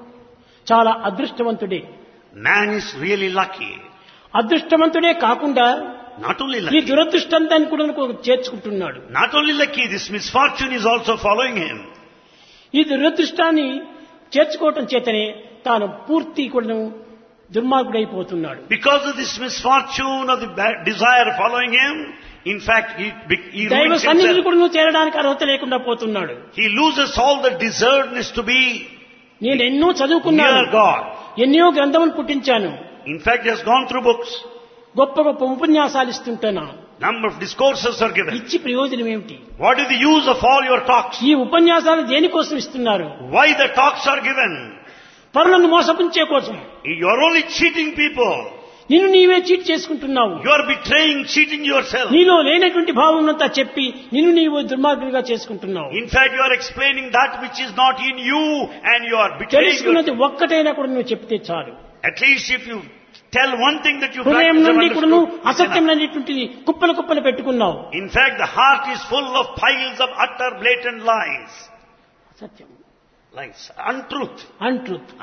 చాలా అదృష్టవంతుడే. Man is really lucky. అదృష్టవంతుడే కాకుండా Not only ఈ lucky, దురదృష్టంతాన్ని కూడా చేర్చుకుంటున్నాడు. not only lucky, this misfortune is also following him. ఈ దురదృష్టాన్ని చేర్చుకోవటం చేతనే తాను పూర్తి కూడా దుర్మార్గుడైపోతున్నాడు. Because of this misfortune of the bad desire following him, in fact, he, he దైవ ruins సన్నిధిని himself. కూడా నువ్వు చేరడానికి అర్హత లేకుండా పోతున్నాడు. He loses all the deservedness to be నేను ఎన్నో చదువుకున్నాను, near God. ఎన్నో గ్రంథములు పుట్టించాను, In fact, he has gone through books. గొప్ప గొప్ప ఉపన్యాసాలు ఇస్తుంటాను. Number of discourses are given. ఇచ్చి ప్రయోజనం ఏమిటి? What is the use of all your talks? ఈ ఉపన్యాసాలు దేనికోసం ఇస్తున్నారు? Why the talks are given? పరులను మోసపుంచే కోసం. You are only cheating people. నిన్ను నీవే చీట్ చేసుకుంటున్నావు. You are betraying, cheating yourself. నీలో లేనటువంటి భావమునంతా చెప్పి నిన్ను నీవు దుర్మార్గుడిగా చేసుకుంటున్నావు. In fact, you are explaining that which is not in you and you are betraying yourself. తెలుసుకున్నది ఒక్కటైనా కూడా నువ్వు చెప్తే చాలు. At least if you tell one thing that you హృదయం practice and నుండి కూడా నువ్వు understood, అసత్యం అనేటువంటిది కుప్పలు కుప్పలు పెట్టుకున్నావు. in fact, the heart is full of piles of utter blatant lies. అసత్యం, Lies. Untruth. అన్ట్రూత్.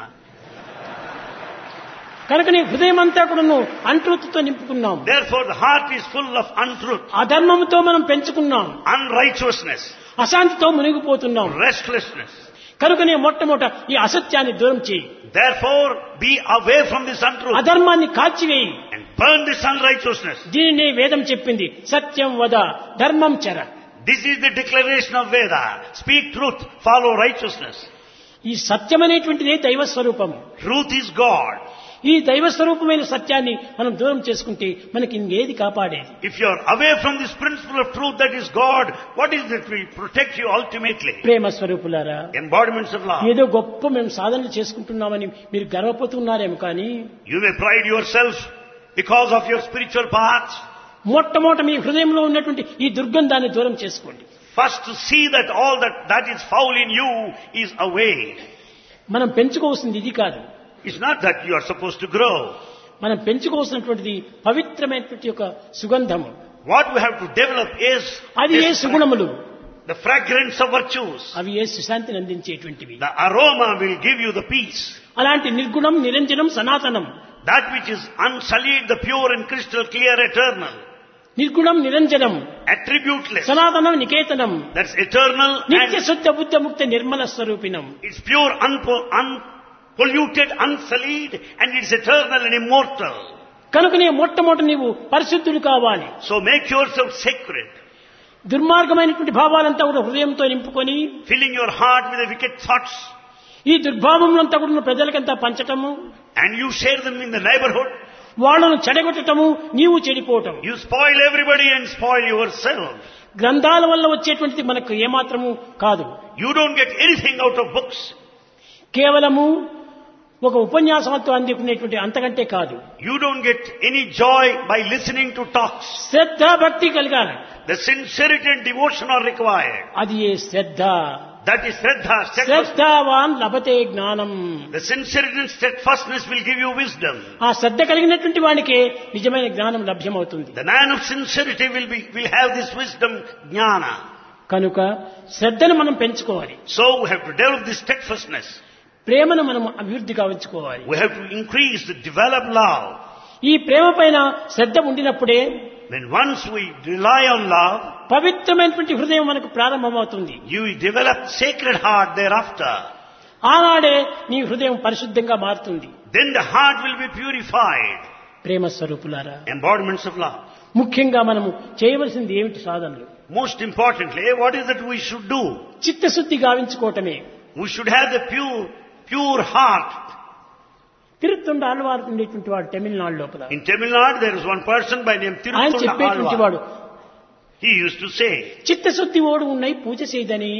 కనుక నీ హృదయం అంతా కూడా నువ్వు అన్ట్రూత్తో నింపుకున్నాం. Therefore, the heart is full of untruth, అధర్మంతో మనం పెంచుకున్నాం, unrighteousness, అశాంతితో మునిగిపోతున్నాం. restlessness. కనుకనే మొట్టమొదట ఈ అసత్యాన్ని దూరం చేయి, Therefore, be away from this untruth అధర్మాన్ని కాల్చివేయి. and burn this unrighteousness. దీనినే వేదం చెప్పింది, సత్యం వద ధర్మం చర. This is the declaration of Veda. Speak truth, follow righteousness. ఈ సత్యం అనేటువంటిదే దైవ స్వరూపము. Truth is God. ఈ దైవ స్వరూపమైన సత్యాన్ని మనం దూరం చేసుకుంటే మనకి ఇంకేది కాపాడేది? If you are away from this principle of truth that is God, what is that will protect you ultimately? ప్రేమ స్వరూపులారా, Embodiments of love. ఏదో గొప్ప మేము సాధనలు చేసుకుంటున్నామని మీరు గర్వపోతున్నారేమో కానీ You may pride yourself because of your spiritual paths. మొట్టమొదట మీ హృదయంలో ఉన్నటువంటి ఈ దుర్గంధాన్ని దూరం చేసుకోండి. First to see that all that, that is foul in you is away. మనం పెంచుకోవాల్సింది ఇది కాదు. It's not that you are supposed to grow. మనం పెంచుకోవాల్సినటువంటిది పవిత్రమైనటువంటి యొక్క సుగంధము. What we have to develop is అది ఏ this fra- సుగుణములు, the fragrance of virtues. అవి ఏ సుశాంతిని అందించేటువంటివి. The aroma will give you the peace. అలాంటి నిర్గుణం, నిరంజనం, సనాతనం. That which is unsullied, the pure and crystal clear, eternal. నిర్గుణం, నిరంజనం, Attributeless. సనాతనం, Niketanam, That's eternal నిత్య and శుద్ధ బుద్ధ ముక్త Nirmala స్వరూపిణం. it's pure, unpo- unpolluted, unsullied, and it's eternal and immortal. కనుకనే మొట్టమొదట నీవు పరిశుద్ధుడు కావాలి. So make yourself sacred, దుర్మార్గమైనటువంటి భావాలంతా కూడా హృదయంతో నింపుకొని filling your heart with the wicked thoughts, ఈ దుర్భావములంతా కూడా ప్రజలకంతా పంచటము, and you share them in the neighborhood. వాళ్ళను చెడగొట్టటము, నీవు చెడిపోవటం. You spoil everybody and spoil yourself. గ్రంథాల వల్ల వచ్చేటువంటిది మనకు ఏమాత్రము కాదు. You don't get anything out of books. కేవలము ఒక ఉపన్యాసంతో అందుకునేటువంటి అంతకంటే కాదు. You don't get any joy by listening to talks. శ్రద్ధ భక్తి కలగాలి. The sincerity and devotion are required. అది ఏ శ్రద్ధ. That is Shraddha, steadfastness. శ్రద్ధావాన్ లభతే జ్ఞానం. The sincerity and steadfastness will give you wisdom. ఆ శ్రద్ధ కలిగినటువంటి వాడికే నిజమైన జ్ఞానం లభ్యమవుతుంది. The man of sincerity will be will have this wisdom, jnana. కనుక శ్రద్ధను మనం పెంచుకోవాలి. So we have to develop this steadfastness. ప్రేమను మనం అభివృద్ధి కావించుకోవాలి. We have to increase, the develop love. ఈ ప్రేమ పైన శ్రద్ధ ఉండినప్పుడే When once we rely on love, పవిత్రమైనటువంటి హృదయం మనకు ప్రారంభమవుతుంది. you will develop sacred heart thereafter. ఆనాడే నీ హృదయం పరిశుద్ధంగా మారుతుంది. Then the heart will be purified. ప్రేమ స్వరూపులారా, Embodiments of love. ముఖ్యంగా మనము చేయవలసింది ఏమిటి సాధనలు? Most importantly, what is that we should do? చిత్తశుద్ధి గావించుకోవటమే. We should have the pure, pure heart. తిరుత్తుండ Alvar ఉండేటువంటి వాడు తమిళనాడు లోపల. In Tamil Nadu, there is one person by name ఆయన Tiruttonda చెప్పేటువంటి Alvar. వాడు, He used to say, చిత్తశుద్ధి ఓడు ఉన్నాయి పూజ చేయదని,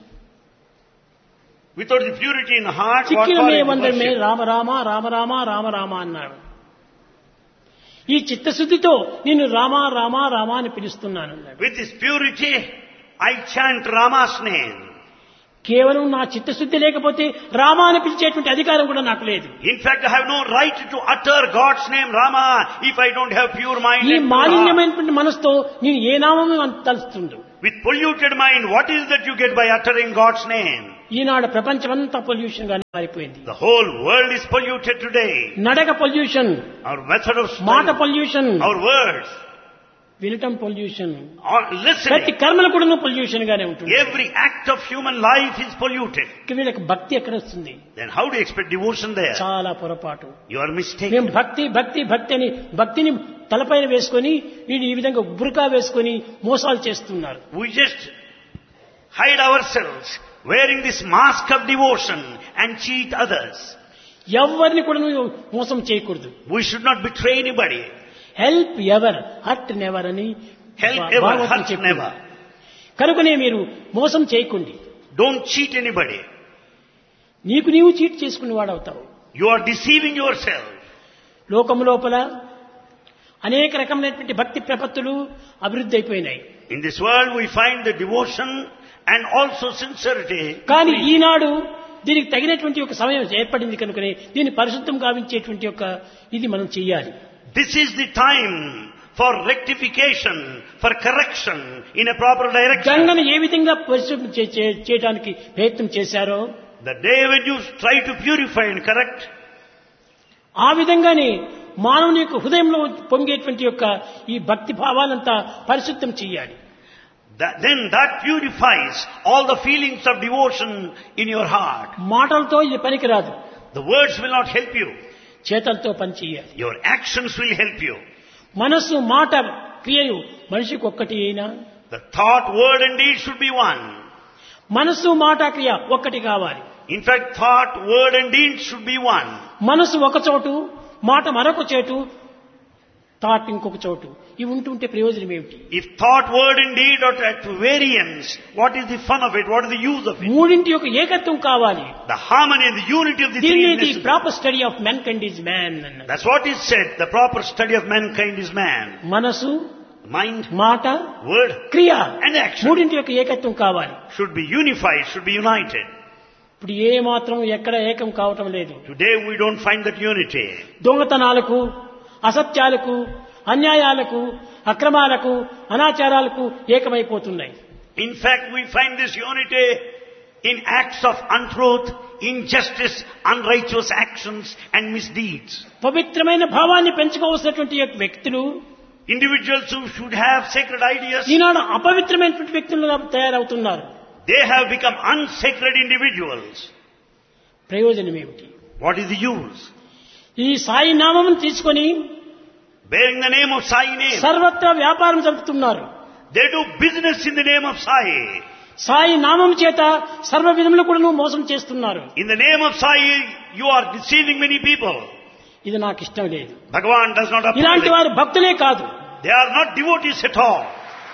without the purity in the heart, what చిక్కిన for మే is వందరమే worship? రామరామ రామరామ రామరామ అన్నాడు. ఈ చిత్తశుద్ధితో నేను రామా రామా రామా అని పిలుస్తున్నాను అన్నాడు. With this purity, I chant Rama's name. కేవలం నా చిత్తశుద్ధి లేకపోతే రామా అని పిలిచేటువంటి అధికారం కూడా నాకు లేదు. In fact, I have no right to utter God's name, Rama, if I don't have pure mind ఈ and pure heart. మాలిన్యమైనటువంటి మనసుతో నేను ఏ నామము తలుస్తుండు. With polluted mind, what is that you get by uttering God's name? ఈనాడు ప్రపంచమంతా pollution గా మారిపోయింది. The whole world is polluted today. నడక pollution, Our method of మాట speech, pollution, our words, వినటం పొల్యూషన్, Or ప్రతి listening. కర్మలు కూడా పొల్యూషన్ గానే ఉంటుంది. Every act of human life is polluted. ఇక వీళ్ళకి భక్తి ఎక్కడ వస్తుంది? Then how do you expect devotion there? చాలా పొరపాటు. You are మేము mistaken. భక్తి భక్తి భక్తి అని భక్తిని తలపైన వేసుకొని వీడు ఈ విధంగా బురకా వేసుకొని మోసాలు చేస్తున్నారు. We just hide ourselves wearing this mask of devotion and cheat others. ఎవరిని కూడా నువ్వు మోసం చేయకూడదు. We should not betray anybody. Help ever hurt never అని Help భా- ever, భాగవతం hurt చెప్పింది. never. కనుకనే మీరు మోసం చేయకండి. Don't cheat anybody. నీకు నీవు చీట్ చేసుకుని వాడవుతావు. You are deceiving yourself. లోకము లోపల అనేక రకమైనటువంటి భక్తి ప్రపత్తులు అభివృద్ధి అయిపోయినాయి. In this world we find the devotion and also sincerity. కానీ ఈనాడు దీనికి తగినటువంటి ఒక సమయం ఏర్పడింది కనుకనే దీన్ని పరిశుద్ధం గావించేటువంటి ఒక ఇది మనం చెయ్యాలి. This is the time for rectification, for correction in a proper direction. గంగను ఏ విధంగా పరిశుద్ధం చే- చే- చేయడానికి ప్రయత్నం చేశారో The day when you try to purify and correct, ఆ విధంగానే మానవుని యొక్క హృదయంలో పొంగేటువంటి యొక్క ఈ భక్తి భావాలంతా పరిశుద్ధం చెయ్యాలి. that, then that purifies all the feelings of devotion in your heart. మాటలతో ఇది పనికిరాదు, The words will not help you. చేతలతో పని చెయ్యాలి. Your actions will help you. మనస్సు మాట క్రియలు మనిషికి ఒక్కటి అయినా The thought, word and deed should be one. మనస్సు మాట క్రియ ఒక్కటి కావాలి. In fact, thought, word and deed should be one. మనసు ఒక చోటు, మాట మరొక చోటు, థాట్ ఇంకొక చోటు. ఇవి ఉంటుంటే ప్రయోజనం ఏమిటి? If thought, word and deed are at variance, what is the fun of it? What is the use of it? మూడింటి యొక్క ఏకత్వం కావాలి. The harmony and the unity of the three దీన్ని is the necessary. Proper study of man kind is man అన్నది. That's what is said. The proper study of mankind is man. మనసు, Mind, మాట, word క్రియ and action మూడింటి యొక్క ఏకత్వం కావాలి. should be unified, should be united. ఇప్పుడు ఏ మాత్రం ఎక్కడ ఏకం కావటం లేదు. Today we don't find that unity. దొంగతనాలకు, అసత్యాలకు, అన్యాయాలకు, అక్రమాలకు, అనాచారాలకు ఏకమైపోతున్నాయి. In fact, we find this unity in acts of untruth, injustice, unrighteous actions and misdeeds. పవిత్రమైన భావాన్ని పెంచుకోవాల్సినటువంటి యొక్క వ్యక్తులు Individuals who should have sacred ideas, ఈనాడు అపవిత్రమైనటువంటి వ్యక్తులుగా తయారవుతున్నారు. they have become unsacred individuals. ప్రయోజనం ఏమిటి? What is the use? ఈ సాయి నామమును తీసుకొని Bearing the name of Sai name, సర్వత్రా వ్యాపారం జరుపుతున్నారు. they do business in the name of Sai. Sai నామం చేత సర్వ విధములు కూడా మోసం చేస్తున్నారు. In the name of Sai, you are deceiving many people. ఇది నాకు ఇష్టం లేదు. Bhagavan does not approve ఇలాంటి it. వారు భక్తులే కాదు. They are not devotees at all.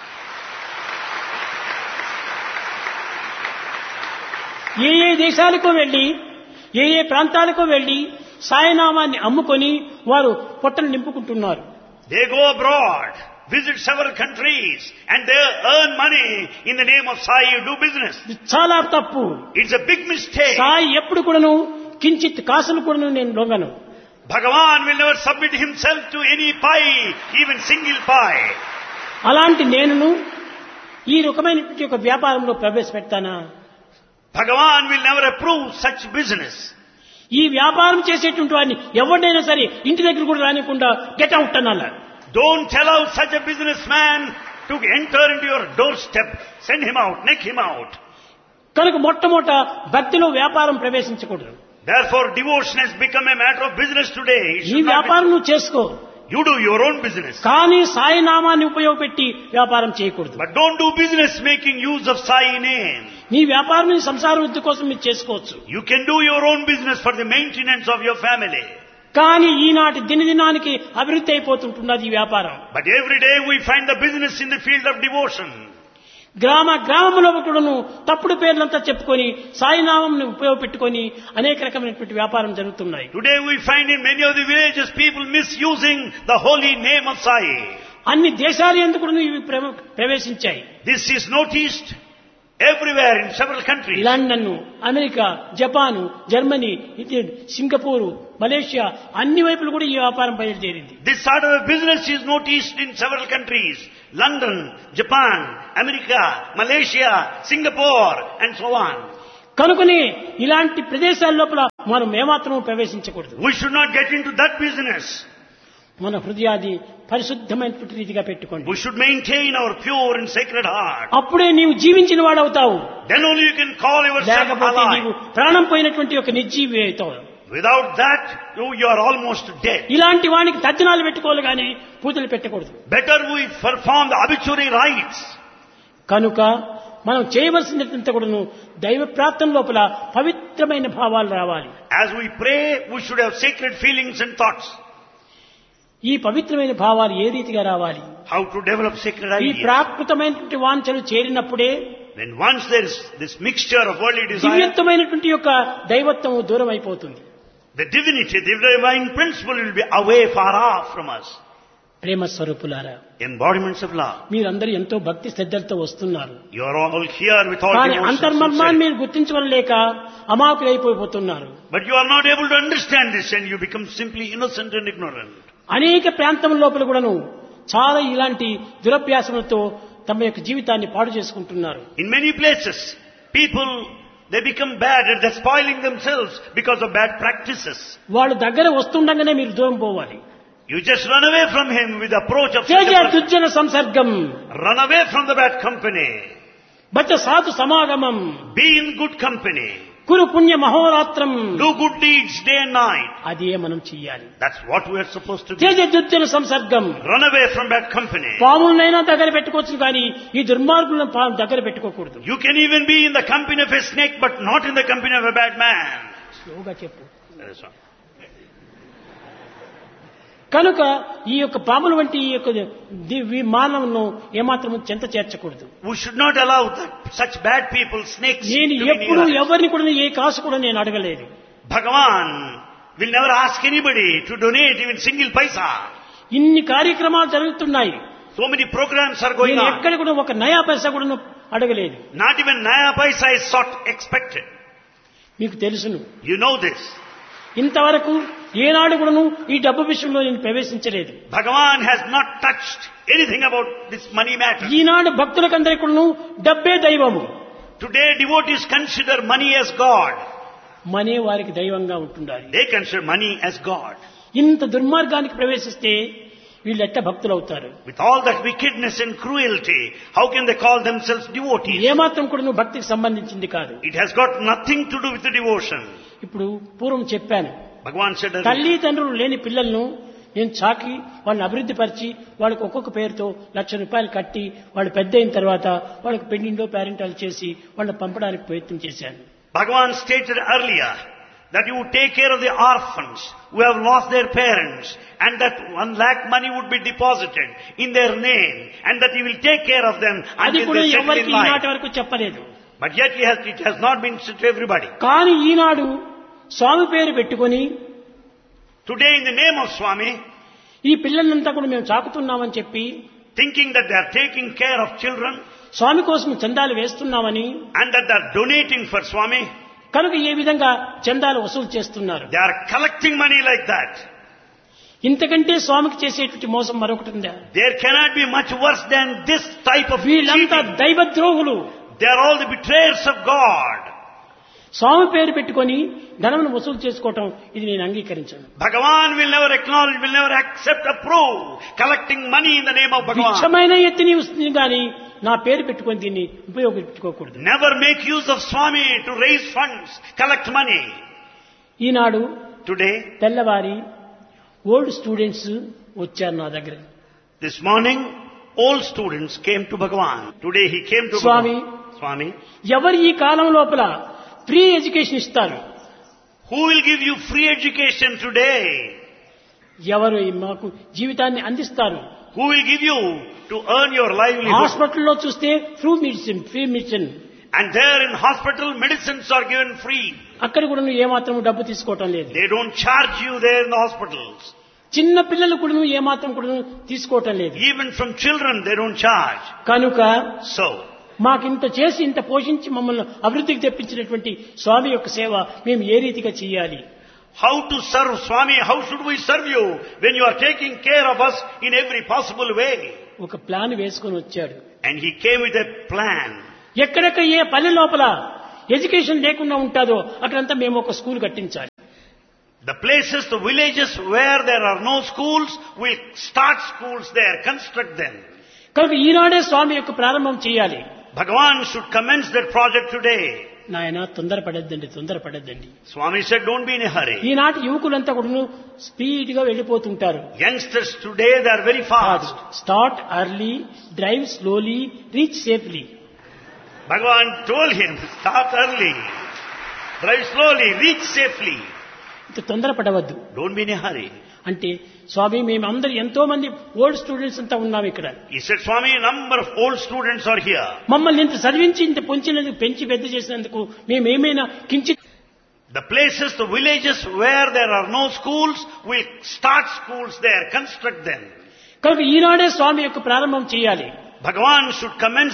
ఏ ఏ దేశాలకు వెళ్లి ఏ ఏ ప్రాంతాలకు వెళ్లి సాయినామాన్ని అమ్ముకొని వారు పొట్టలు నింపుకుంటున్నారు. They go abroad, visit several countries, and they earn money in the name of Sai, do business. ఇది చాలా తప్పు. It's a big mistake. Sai ఎప్పుడు కూడాను కించిత్ కాసులు కూడాను నేను లొంగను. Bhagavan will never submit himself to any pie, even single pie. అలాంటి నేనును ఈ రకమైనటువంటి ఒక వ్యాపారంలో ప్రవేశపెడతానా? Bhagavan will never approve such business. ఈ వ్యాపారం చేసేటువంటి వాడిని ఎవరినైనా సరే ఇంటి దగ్గర కూడా రానికుండా get out అనాల. Don't allow such a businessman to enter into your doorstep. Send him out, knock him out. కనుక మొట్టమొదట భక్తిలో వ్యాపారం ప్రవేశించకూడదు. Therefore, devotion has become a matter of business today. It ఈ should not వ్యాపారం నువ్వు చేసుకో, be- You do your own business. కానీ సాయి నామాన్ని ఉపయోగపెట్టి వ్యాపారం చేయకూడదు. But don't do business making use of Sai name. నీ వ్యాపారం నీ సంసార వృద్ధి కోసం మీరు చేసుకోవచ్చు. You can do your own business for the maintenance of your family. కానీ ఈనాటి దినదినానికి అభివృద్ధి అయిపోతుంటున్నది ఈ వ్యాపారం. But every day we find the business in the field of devotion. గ్రామ గ్రామంలో కూడాను తప్పుడు పేర్లంతా చెప్పుకొని సాయినామంని ఉపయోగపెట్టుకొని అనేక రకమైనటువంటి వ్యాపారం జరుగుతున్నాయి. Today we find in many of the villages people misusing the holy name of Sai. అన్ని దేశాలు ఎందుకు ఇవి ప్ర- ప్రవేశించాయి. This is noticed everywhere in several countries. London, America, Japan, Germany, ఇది సింగపూరు, మలేషియా అన్ని వైపులు కూడా ఈ వ్యాపారం బయలుదేరింది. This sort of a business is noticed in several countries. London, Japan, America, Malaysia, Singapore and so on. కనుకనే ఇలాంటి ప్రదేశాల లోపల మనం ఏమాత్రం ప్రవేశించకూడదు. We should not get into that business. మన హృదయాన్ని పరిశుద్ధమైనటువంటి రీతిగా పెట్టుకోండి. We should maintain our pure and sacred heart. అప్పుడే నీవు జీవించిన వాడవుతావు. Then only you can call yourself లేకపోతే నీవు alive. ప్రాణం పోయినటువంటి ఒక నిర్జీవి అవుతావు. Without that, you, you are almost dead. ఇలాంటి వానికి తద్దినాలు పెట్టుకోవాలి కానీ పూజలు పెట్టకూడదు. Better we perform the obituary rites. కనుక మనం చేయవలసినంత కూడాను దైవ ప్రార్థన లోపల పవిత్రమైన భావాలు రావాలి. As we pray, we should have sacred feelings and thoughts. ఈ పవిత్రమైన భావాలు ఏ రీతిగా రావాలి? How to develop sacred ఈ ideas. ప్రాకృతమైనటువంటి వాంఛలు చేరినప్పుడే Then once there is this mixture of worldly desire, దివ్యత్వమైనటువంటి యొక్క దైవత్వం దూరం అయిపోతుంది. the divinity, the divine principle will be away, far off from us. ప్రేమ స్వరూపులారా, Embodiments of love. మీరందరూ ఎంతో భక్తి శ్రద్ధలతో వస్తున్నారు. You are all here with all కానీ devotion. అంతర్మర్మాన్ని మీరు గుర్తించవలేక అమాకులైపోతున్నారు. But you are not able to understand this and you become simply innocent and ignorant. అనేక ప్రాంతం లోపల కూడాను చాలా ఇలాంటి దురభ్యాసములతో తమ యొక్క జీవితాన్ని పాడు చేసుకుంటున్నారు. In many places, people, they become bad and they're spoiling themselves because of bad practices. వాళ్ళు దగ్గర వస్తుండగానే మీరు దూరం పోవాలి. You just run away from him with the approach of such Teja a person. దుర్జన సంసర్గం Run away from the bad company. బచ సాధు సమాగమం Be in good company. కురు పుణ్య మహోరాత్రం. Do good deeds day and night. అదే మనం చెయ్యాలి. That's what we are supposed to do. Teja దుర్జన సంసర్గం. Run away from bad company. పాములనైనా దగ్గర పెట్టుకోవచ్చు కానీ ఈ దుర్మార్గులను పా- దగ్గర పెట్టుకోకూడదు. You can even be in the company of a snake but not in the company of a bad man. స్లోగా చెప్పు. That is all. కనుక ఈ యొక్క పాముల వంటి ఈ యొక్క ది- మానవును ఏమాత్రం చెంత చేర్చకూడదు. We should not allow that, such bad people, snakes, to నేను be ఎప్పుడు near us. ఎవరిని కూడా ఏ కాసు కూడా నేను అడగలేదు. Bhagavan will never ask anybody to donate even single paisa. ఇన్ని కార్యక్రమాలు జరుగుతున్నాయి. So many programs are going నేను on. ఎక్కడ కూడా ఒక నయా పైసా కూడా అడగలేదు. Not even naya paisa is sought, expected. మీకు తెలుసును. You know this. ఇంతవరకు ఏనాడు కూడాను ఈ డబ్బు విషయంలో నేను ప్రవేశించలేదు. Bhagavan has not touched anything about this money matter. ఈనాడు భక్తులకందరికీ కూడాను డబ్బే దైవము. Today devotees consider money as God. మనే వారికి దైవంగా ఉంటుండాలి. They consider money as God. ఇంత దుర్మార్గానికి ప్రవేశిస్తే వీళ్ళు ఎట్ట భక్తులు అవుతారు? With all that wickedness and cruelty, how can they call themselves devotees? ఏమాత్రం కూడా నువ్వు భక్తికి సంబంధించింది కాదు. It has got nothing to do with the devotion. ఇప్పుడు పూర్వం చెప్పాను, Bhagavan said earlier, తల్లిదండ్రులు లేని పిల్లలను నేను చాకి వాళ్ళని అభివృద్ధి పరిచి వాళ్ళకి ఒక్కొక్క పేరుతో లక్ష రూపాయలు కట్టి వాళ్ళు పెద్ద అయిన తర్వాత వాళ్ళకి పెండిండో పేరెంటాలు చేసి వాళ్ళని పంపడానికి ప్రయత్నం చేశాను. Bhagavan stated earlier that you would take care of the orphans who have lost their parents and that one lakh money would be deposited in their name and that he will take care of them అది until కూడా they settle in ఎవరికి ఈనాటి life. వరకు చెప్పలేదు. But yet he has, it has not been said to everybody. కానీ ఈనాడు స్వామి పేరు పెట్టుకొని Today in the name of Swami, ఈ పిల్లలంతా కూడా మేము చాకుతున్నామని చెప్పి thinking that they are taking care of children స్వామి కోసం చందాలు వేస్తున్నామని and that they are donating for Swami, కనుక ఏ విధంగా చందాలు వసూలు చేస్తున్నారు. they are collecting money like that. ఇంతకంటే స్వామికి చేసేటువంటి మోసం మరొకటి ఉందా? There cannot be much worse than this type of వీళ్ళంతా cheating. దైవద్రోహులు. They are all the betrayers of God. స్వామి పేరు పెట్టుకొని ధనమును వసూలు చేసుకోవటం ఇది నేను అంగీకరించాను. Bhagavan will never acknowledge, will never accept, approve collecting money in the name of Bhagavan. భిక్షమైన ఎత్తిని వస్తుంది కానీ నా పేరు పెట్టుకొని దీన్ని ఉపయోగించుకోకూడదు. Never make use of Swami to raise funds, collect money. Eenadu Today, తెల్లవారి ఓల్డ్ స్టూడెంట్స్ వచ్చారు నా దగ్గర. this morning, all students came to Bhagavan. Today he came to Swami. Bhagavan. Swami, ఎవరు ఈ కాలం లోపల ఫ్రీ ఎడ్యుకేషన్ ఇస్తారు? who will give you free education today? ఎవరు మాకు జీవితాన్ని అందిస్తారు? Who will give you to earn your livelihood? హాస్పిటల్లో చూస్తే free medicine free medicine And there in hospital, medicines are given free. అక్కడ కూడా నువ్వు ఏమాత్రం డబ్బు తీసుకోవటం లేదు. They don't charge you there in the hospitals. చిన్న పిల్లలు కూడా నువ్వు ఏమాత్రం కూడా తీసుకోవటం లేదు. Even from children, they don't charge. కనుక So, మాకింత చేసి ఇంత పోషించి మమ్మల్ని అభివృద్ధికి తెప్పించినటువంటి స్వామి యొక్క సేవ మేము ఏ రీతిగా చేయాలి? how to serve Swami? How should we serve you when you are taking care of us in every possible way? ఒక ప్లాన్ వేసుకొని వచ్చాడు. And he came with a plan. ఎక్కడెక్కడ ఏ పల్లె లోపల ఎడ్యుకేషన్ లేకుండా ఉంటాదో అక్కడంతా మేము ఒక స్కూల్ కట్టించాలి. The places, the villages where there are no schools, will start schools there, construct them. కనుక ఈనాడే స్వామి యొక్క ప్రారంభం చేయాలి. Bhagavan should commence that project today. నాయన తొందరపడద్దండి తొందరపడద్దండి. Swami said, don't be in a hurry. ఈనాటి యువకులంతా కూడా స్పీడ్ గా వెళ్ళిపోతుంటారు. Youngsters today, they are very fast. Start early, drive slowly, reach safely. Bhagavan told him, start early, drive slowly, reach safely. ఇంత తొందరపడవద్దు. Don't be in a hurry. అంటే స్వామి మేమందరూ ఎంతో మంది old students అంతా ఉన్నాం ఇక్కడ. He said, Swami, a number of old students are here. మమ్మల్ని ఇంత చదివించి ఇంత పొంచినందుకు పెంచి పెద్ద చేసినందుకు మేమేమైనా కించిత్ The places, the villages where there are no schools, will start schools there, construct them. కనుక ఈనాడే స్వామి యొక్క ప్రారంభం చేయాలి. Bhagavan should commence